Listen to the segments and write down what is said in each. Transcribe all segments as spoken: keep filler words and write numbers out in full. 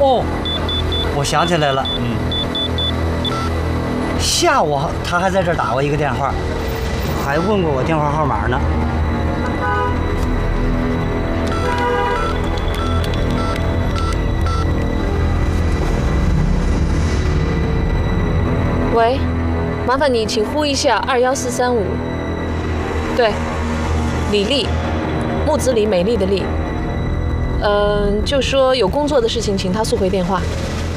哦，我想起来了，嗯，下午他还在这儿打过一个电话，还问过我电话号码呢。 喂，麻烦你请呼一下二幺四三五。对，李丽，木子李，美丽的丽。嗯、呃，就说有工作的事情，请他速回电话。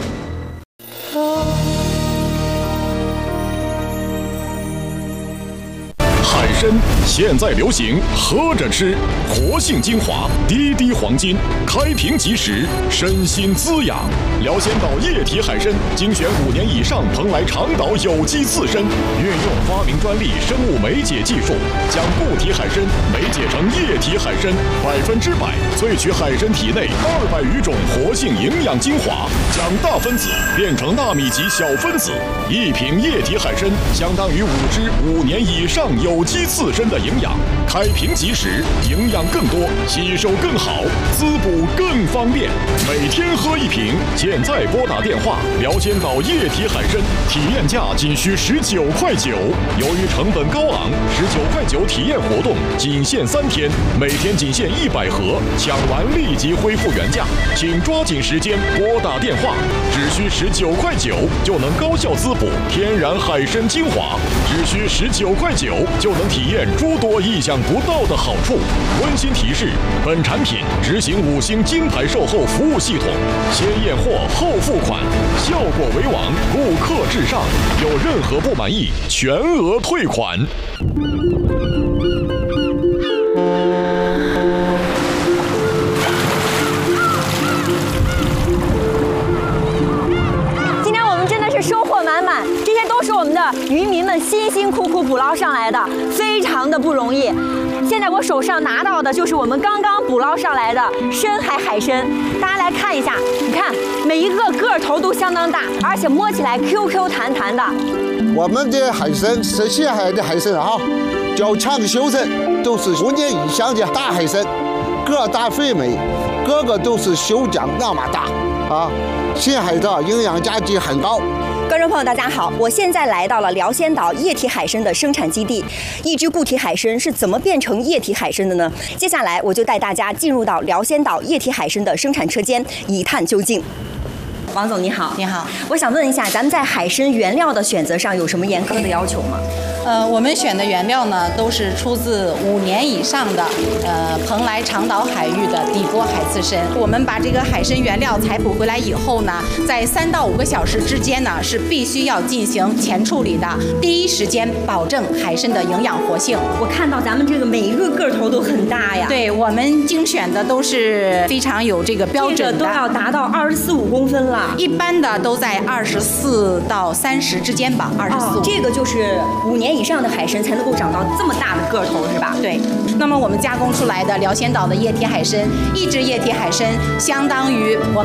海参现在流行喝着吃，活性精华，滴滴黄金，开瓶即食，身心滋养。辽仙岛液体海参精选五年以上蓬莱长岛有机刺身，运用发明专利生物酶解技术，将固体海参酶解成液体海参，百分之百萃取海参体内二百余种活性营养精华，将大分子变成纳米级小分子。一瓶液体海参相当于五支五年以上有机刺身的营养，开瓶即食，营养更多，吸收更好，滋补更方便。每天喝一瓶，现在拨打电话，辽仙岛液体海参体验价仅需十九块九。由于成本高昂，十九块九体验活动仅限三天，每天仅限一百盒，抢完立即恢复原价，请抓紧时间拨打电话，只需十九块九就能高效滋补天然海参精华，只需十九块九就能体验诸多意想不到的好处。温馨提示：本产品执行五星金牌售后服务系统，先验货后付款，效果为王，顾客至上。有任何不满意，全额退款。 今天我们真的是收获满满，这些都是我们的渔民们辛辛苦苦捕捞上来的，非常的不容易。现在我手上拿到的就是我们刚刚捕捞上来的深海海参，大家来看一下，你看每一个个头都相当大，而且摸起来 Q Q 弹弹的。 我们的海参是西海的海参啊，较强修身，都是五年以上的大海参，个大肥美，个个都是修长那么大啊，深海的营养价值很高。 观众朋友，大家好，我现在来到了辽仙岛液体海参的生产基地。一只固体海参是怎么变成液体海参的呢？接下来我就带大家进入到辽仙岛液体海参的生产车间，一探究竟。王总你好， 你好， 我想问一下，咱们在海参原料的选择上有什么严苛的要求吗？ 呃，我们选的原料呢，都是出自五年以上的呃蓬莱长岛海域的底波海刺参。我们把这个海参原料采捕回来以后呢，在三到五个小时之间呢，是必须要进行前处理的，第一时间保证海参的营养活性。 我看到咱们这个每一个个头都很大呀。 对，我们精选的都是非常有这个标准的， 这个都要达到二十四五公分了。 一般的都在二十四到三十之间吧，二十四。 这个就是五年以上的海参才能够长到这么大的个头，是吧？ 对。那么我们加工出来的辽仙岛的液体海参，一只液体海参相当于我们